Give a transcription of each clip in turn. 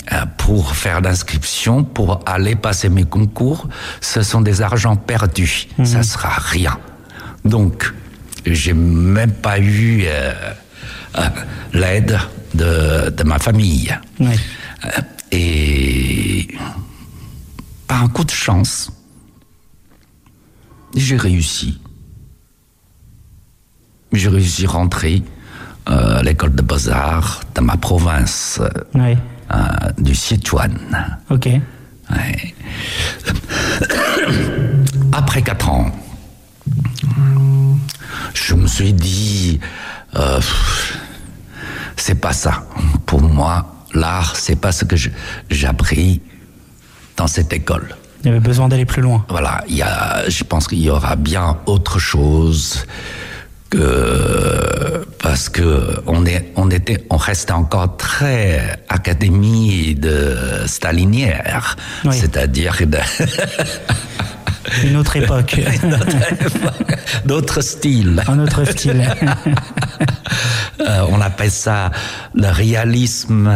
pour faire l'inscription, pour aller passer mes concours, ce sont des argents perdus. Ça sera rien. Donc, j'ai même pas eu l'aide de ma famille. Oui. Et par un coup de chance, j'ai réussi. J'ai réussi à rentrer à l'école de Beaux-Arts de ma province, Oui. du Sichuan. Ok. Ouais. Après 4 ans, je me suis dit, c'est pas ça. Pour moi, l'art, c'est pas ce que j'ai appris dans cette école. Il y avait besoin d'aller plus loin. Voilà, je pense qu'il y aura bien autre chose parce que on restait encore très académie de stalinière, Oui. c'est-à-dire Une autre époque. d'autres styles. Un autre style. On appelle ça le réalisme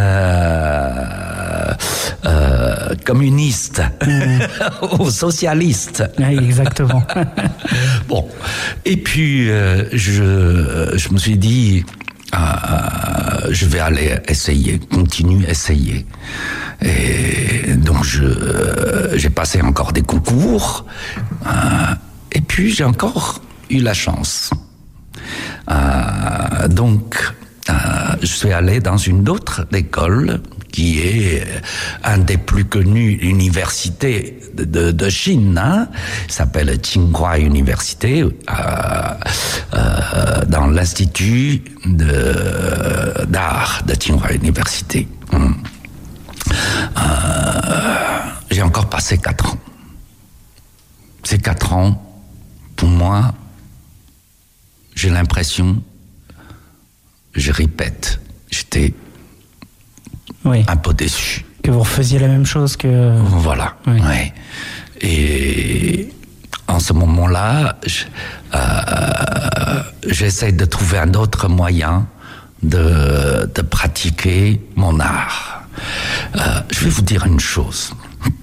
communiste ou socialiste. Oui, exactement. Bon, et puis je me suis dit, je vais aller essayer, continuer à essayer. Et donc j'ai passé encore des concours, et puis j'ai encore eu la chance. Donc je suis allé dans une autre école qui est un des plus connues universités de Chine, hein. Il s'appelle Tsinghua Université, dans l'institut d'art de Tsinghua Université. J'ai encore passé 4 ans. Ces 4 ans, pour moi, j'ai l'impression, je répète, j'étais Oui. un peu déçu. Que vous refaisiez la même chose que... Voilà. Oui. Ouais. Et en ce moment-là, j'essaie de trouver un autre moyen de pratiquer mon art. Je vais vous dire une chose.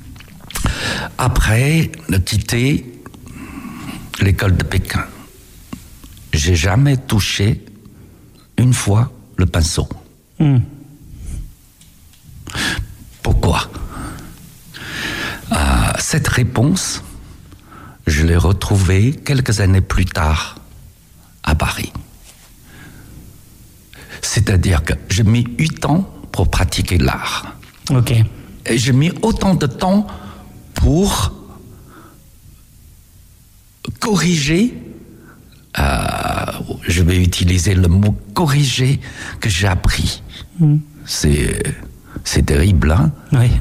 Après de quitter l'école de Pékin, j'ai jamais touché une fois le pinceau. Pourquoi ? Cette réponse, je l'ai retrouvée quelques années plus tard à Paris. C'est-à-dire que j'ai mis 8 ans pour pratiquer l'art. Ok. Et j'ai mis autant de temps pour corriger, je vais utiliser le mot corriger, que j'ai appris. C'est terrible, hein? Oui.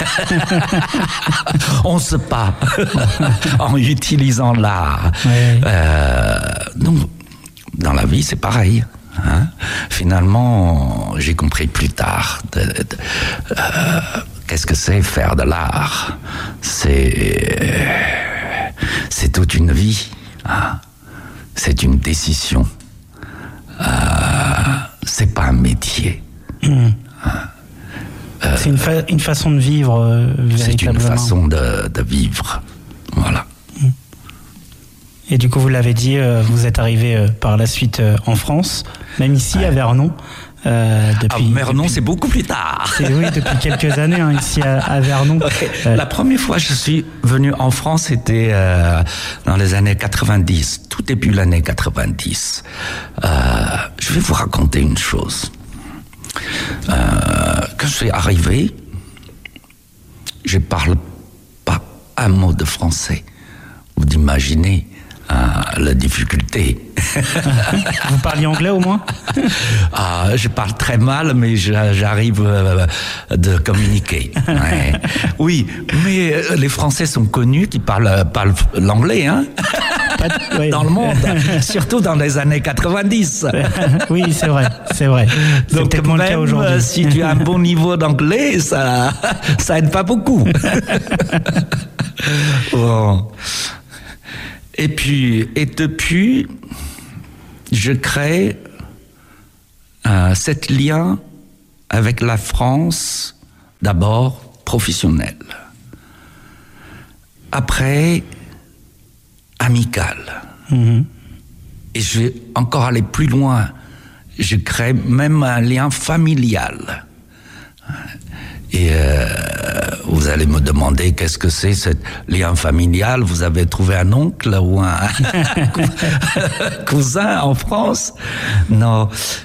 On se bat en utilisant l'art. Oui. Donc, dans la vie, c'est pareil. Hein? Finalement, j'ai compris plus tard qu'est-ce que c'est faire de l'art. C'est toute une vie. Hein? C'est une décision. C'est pas un métier. C'est une façon de vivre véritablement. C'est une façon de vivre. Voilà. Et du coup, vous l'avez dit, vous êtes arrivé par la suite en France, même ici à Vernon. Vernon, c'est beaucoup plus tard. Oui, depuis quelques années, hein, ici à Vernon. La première fois que je suis venu en France, c'était dans les années 90, tout début de l'année 90. Je vais vous raconter une chose. Quand je suis arrivé, je parle pas un mot de français. Vous imaginez la difficulté. Vous parliez anglais au moins? Je parle très mal, mais j'arrive de communiquer. Ouais. Oui, mais les Français sont connus qui parlent l'anglais, hein, dans le monde, surtout dans les années 90. Oui, c'est vrai. C'est donc peut-être moins le cas aujourd'hui. Si tu as un bon niveau d'anglais, ça aide pas beaucoup. Bon. Et depuis, je crée cet lien avec la France D'abord, professionnel. Après, amical. Et je vais encore aller plus loin. Je crée même un lien familial. Et vous allez me demander qu'est-ce que c'est ce lien familial. Vous avez trouvé un oncle ou un cousin en France? Non,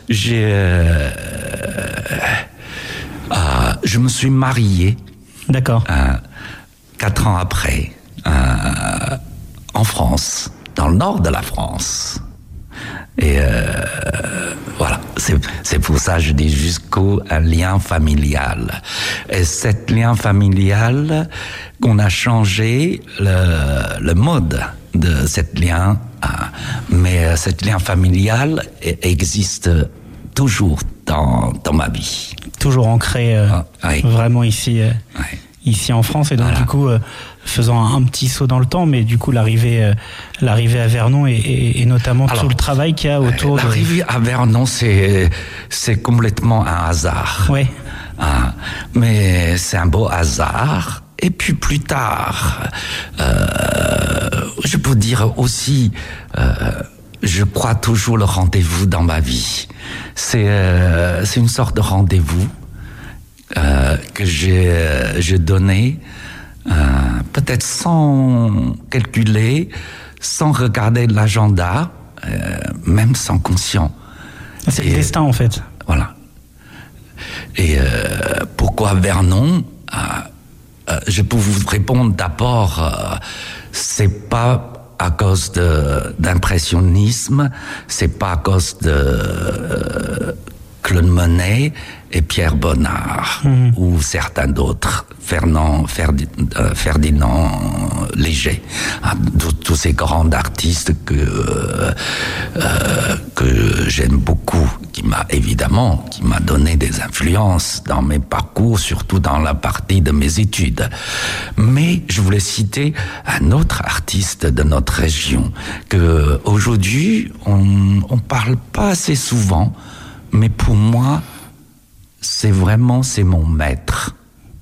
je me suis marié. D'accord. 4 ans après, en France, dans le nord de la France. Et voilà, c'est pour ça que je dis jusqu'au lien familial. Et cet lien familial, qu'on a changé le mode de cet lien, mais cet lien familial existe toujours dans ma vie. Toujours ancré oui. vraiment ici, Oui. ici en France. Et donc du coup, faisant un petit saut dans le temps, mais du coup l'arrivée à Vernon et notamment tout le travail qu'il y a autour l'arrivée à Vernon, c'est complètement un hasard. Ouais. Mais c'est un beau hasard. Et puis plus tard, je peux dire aussi, je crois toujours le rendez-vous dans ma vie. C'est une sorte de rendez-vous que j'ai donné, peut-être sans calculer, sans regarder l'agenda, même sans conscient. C'est le destin en fait. Voilà. Et pourquoi Vernon? Je peux vous répondre d'abord, c'est pas à cause d'impressionnisme, c'est pas à cause de Claude Monet et Pierre Bonnard, ou certains d'autres, Ferdinand Léger, tous ces grands artistes que j'aime beaucoup, qui m'a donné des influences dans mes parcours, surtout dans la partie de mes études. Mais je voulais citer un autre artiste de notre région que aujourd'hui on parle pas assez souvent, mais pour moi c'est mon maître.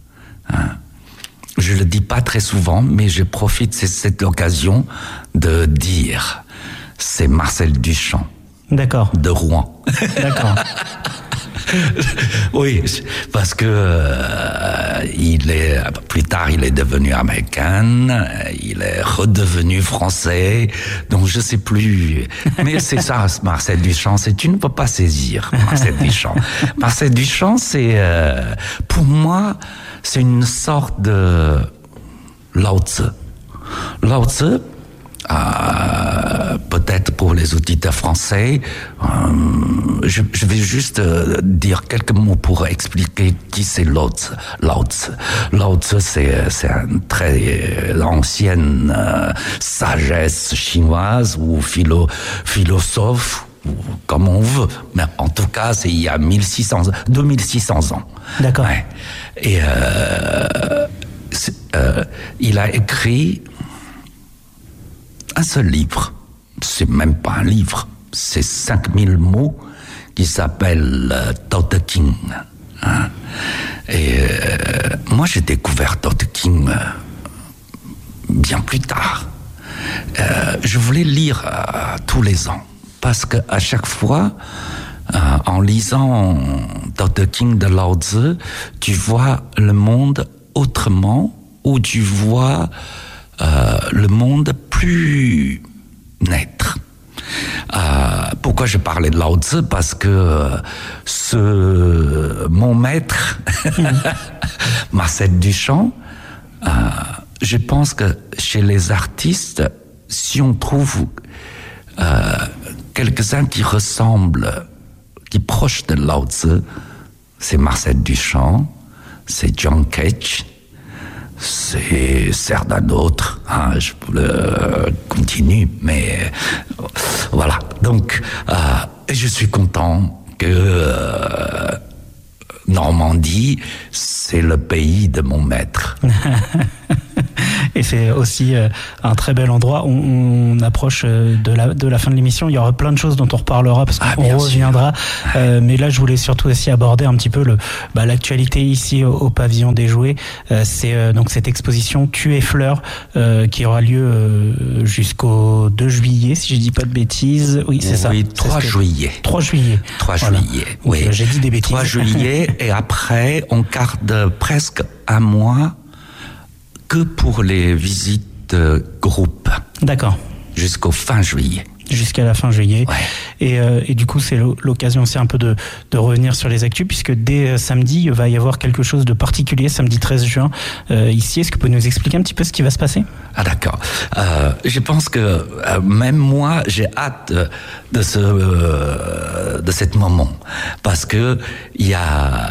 Je le dis pas très souvent, mais je profite de cette occasion de dire, c'est Marcel Duchamp. D'accord. De Rouen. D'accord. Oui, parce que plus tard, il est devenu américain, il est redevenu français, donc je sais plus. Mais c'est ça, Marcel Duchamp, tu ne peux pas saisir Marcel Duchamp. Marcel Duchamp, pour moi, c'est une sorte de Lao Tzu. Lao Tzu, peut-être pour les auditeurs français, je vais juste dire quelques mots pour expliquer qui c'est Lao Tzu. Lao Tzu, c'est une très ancienne sagesse chinoise ou philosophe, ou comme on veut, mais en tout cas, c'est il y a 2600 ans. D'accord. Ouais. Et il a écrit un seul livre, c'est même pas un livre, c'est 5000 mots qui s'appelle Tao Te Ching. Et moi j'ai découvert Tao Te Ching bien plus tard. Je voulais lire tous les ans, parce que à chaque fois, en lisant Tao Te Ching de Lao Tzu, tu vois le monde autrement, ou tu vois le monde plus naître. Pourquoi je parlais de Lao Tzu? Parce que mon maître, Marcel Duchamp, je pense que chez les artistes, si on trouve quelques-uns qui ressemblent, qui proches de Lao Tzu, c'est Marcel Duchamp, c'est John Cage, c'est certains d'autres, je continue, mais voilà. Donc, je suis content que Normandie, c'est le pays de mon maître. Et c'est aussi un très bel endroit. On approche de la fin de l'émission. Il y aura plein de choses dont on reparlera parce qu'on reviendra. Mais là, je voulais surtout aussi aborder un petit peu l'actualité ici au pavillon des jouets. C'est donc cette exposition Tu es fleur qui aura lieu jusqu'au 2 juillet, si je dis pas de bêtises. Oui, c'est ça. Oui, 3 juillet. 3 juillet. 3 voilà. juillet, oui. J'ai dit des bêtises. 3 juillet, et après, on garde presque un mois que pour les visites groupes. D'accord. Jusqu'au fin juillet. Jusqu'à la fin juillet. Ouais. Et du coup, c'est l'occasion aussi un peu de revenir sur les actus, puisque dès samedi, il va y avoir quelque chose de particulier, samedi 13 juin, ici. Est-ce que vous pouvez nous expliquer un petit peu ce qui va se passer ? Ah d'accord. Je pense que même moi, j'ai hâte de cet moment, parce que il y a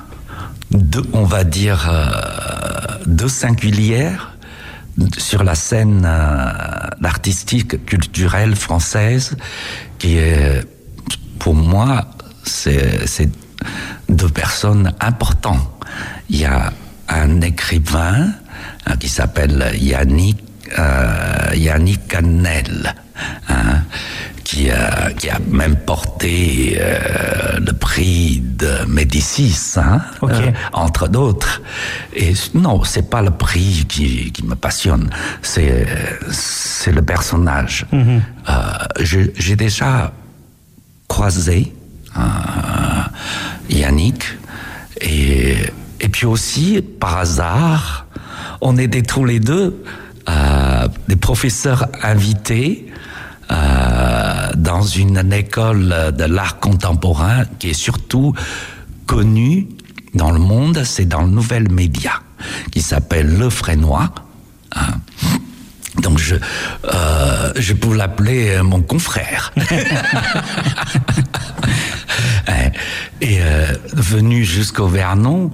deux singulières sur la scène artistique, culturelle française, qui est, pour moi, c'est deux personnes importantes. Il y a un écrivain qui s'appelle Yannick Cannel, qui a même porté le prix de Médicis, okay. Entre d'autres. Et non, c'est pas le prix qui me passionne, c'est le personnage. Mm-hmm. J'ai déjà croisé Yannick, et puis aussi par hasard, on était tous les deux des professeurs invités dans une école de l'art contemporain qui est surtout connue dans le monde, c'est dans le nouvel média, qui s'appelle Le Frénois. Donc je peux l'appeler mon confrère. Et venu jusqu'au Vernon,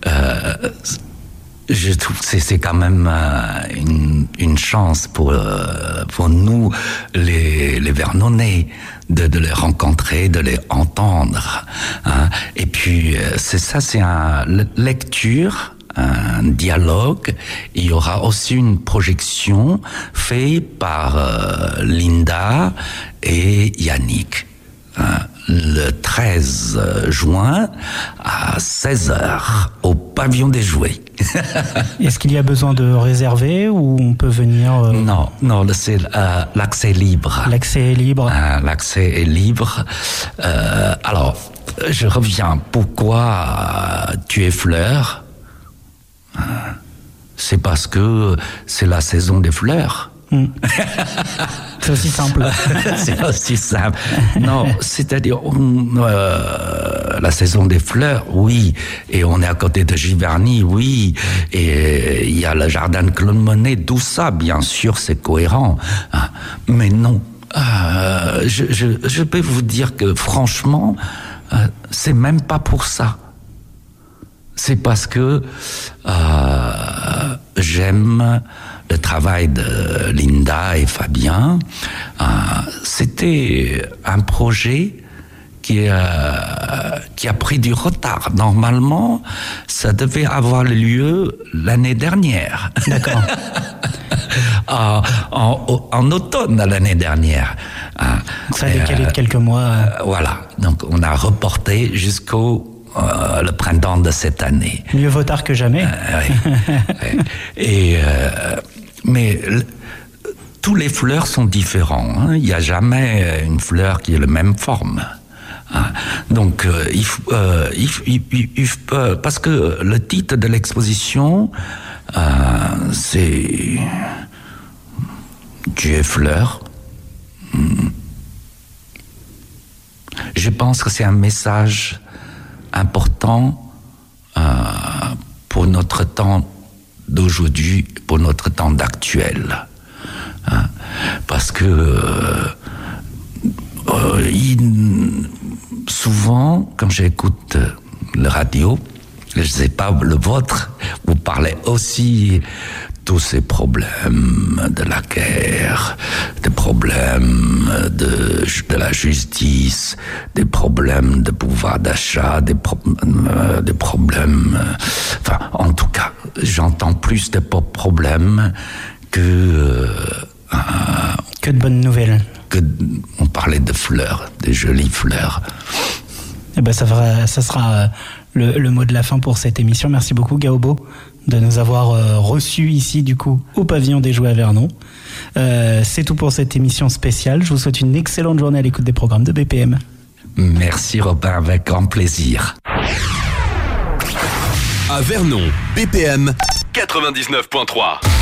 je trouve que c'est quand même une chance pour nous, les Vernonnais, de les rencontrer, de les entendre. Et puis, c'est une lecture, un dialogue. Il y aura aussi une projection faite par Linda et Yannick. Le 13 juin à 16h au pavillon des jouets. Est-ce qu'il y a besoin de réserver ou on peut venir Non, c'est l'accès libre. L'accès est libre. L'accès est libre. Alors, je reviens. Pourquoi Tu es fleur ? C'est parce que c'est la saison des fleurs. C'est aussi simple. C'est aussi simple. Non, c'est-à-dire la saison des fleurs, oui, et on est à côté de Giverny, oui, et il y a le jardin de Claude Monet, tout ça, bien sûr, c'est cohérent. Mais non, je peux vous dire que franchement, c'est même pas pour ça. C'est parce que j'aime le travail de Linda et Fabien. C'était un projet qui a pris du retard. Normalement, ça devait avoir lieu l'année dernière. D'accord. En automne l'année dernière. Ça a décalé de quelques mois. Voilà. Donc, on a reporté jusqu'au le printemps de cette année. Mieux vaut tard que jamais. Oui. Et mais tous les fleurs sont différents. Il n'y a jamais une fleur qui ait la même forme. Donc, parce que le titre de l'exposition, c'est Tu es fleur. Je pense que c'est un message important pour notre temps d'aujourd'hui, pour notre temps d'actuel. Parce que souvent, quand j'écoute la radio, je ne sais pas le vôtre, vous parlez aussi tous ces problèmes de la guerre, des problèmes de la justice, des problèmes de pouvoir d'achat, des problèmes... Enfin, en tout cas, j'entends plus de problèmes que de bonnes nouvelles. On parlait de fleurs, de jolies fleurs. Eh ben ça sera le mot de la fin pour cette émission. Merci beaucoup Gaobo de nous avoir reçus ici du coup au pavillon des Jouets à Vernon. C'est tout pour cette émission spéciale. Je vous souhaite une excellente journée à l'écoute des programmes de BPM. Merci Robin, avec grand plaisir. À Vernon, BPM 99.3.